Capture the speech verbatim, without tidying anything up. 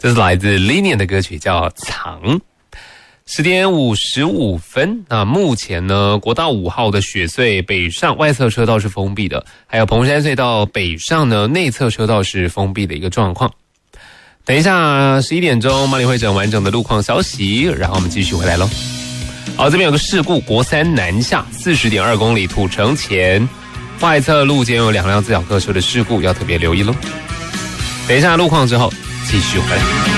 这是来自 Linian 的歌曲，叫《藏》。十点五十五分，那目前呢，国道五号的雪隧北上外侧车道是封闭的，还有蓬山隧道北上呢内侧车道是封闭的一个状况。等一下十一点钟，马里会整完整的路况消息，然后我们继续回来咯。好，这边有个事故，国三南下四十点二公里土城前外侧路肩有两辆自小客车的事故，要特别留意咯。等一下路况之后继续回来。